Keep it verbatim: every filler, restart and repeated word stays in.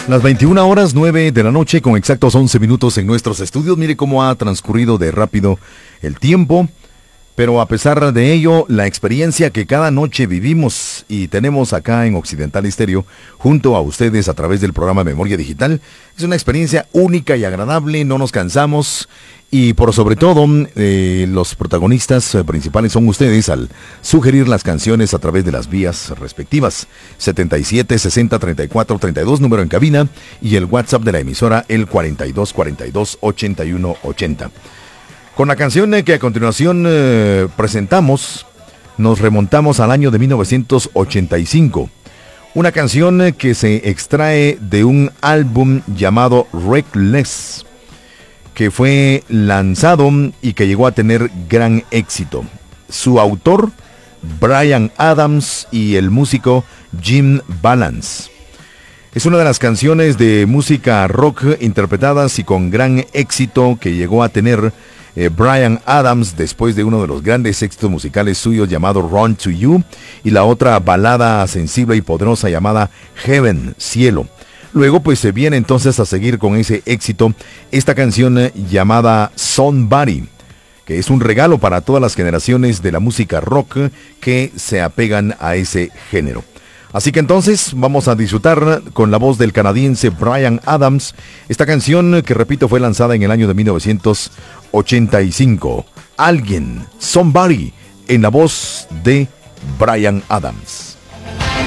Las veintiuna horas nueve de la noche con exactos once minutos en nuestros estudios. Mire cómo ha transcurrido de rápido el tiempo, pero a pesar de ello, la experiencia que cada noche vivimos y tenemos acá en Occidental Estéreo, junto a ustedes a través del programa Memoria Digital, es una experiencia única y agradable, no nos cansamos. Y por sobre todo, eh, los protagonistas principales son ustedes al sugerir las canciones a través de las vías respectivas. setenta y siete, sesenta, treinta y cuatro, treinta y dos, número en cabina, y el WhatsApp de la emisora, el cuarenta y dos, cuarenta y dos, ochenta y uno, ochenta. Con la canción que a continuación eh, presentamos, nos remontamos al año de mil novecientos ochenta y cinco. Una canción que se extrae de un álbum llamado Reckless, que fue lanzado y que llegó a tener gran éxito. Su autor, Bryan Adams, y el músico Jim Balance. Es una de las canciones de música rock interpretadas y con gran éxito que llegó a tener eh, Bryan Adams después de uno de los grandes éxitos musicales suyos llamado Run to You, y la otra balada sensible y poderosa llamada Heaven, Cielo. Luego pues se viene entonces a seguir con ese éxito esta canción llamada Somebody, que es un regalo para todas las generaciones de la música rock que se apegan a ese género. Así que entonces vamos a disfrutar con la voz del canadiense Bryan Adams esta canción que, repito, fue lanzada en el año de mil novecientos ochenta y cinco. Alguien, Somebody, en la voz de Bryan Adams.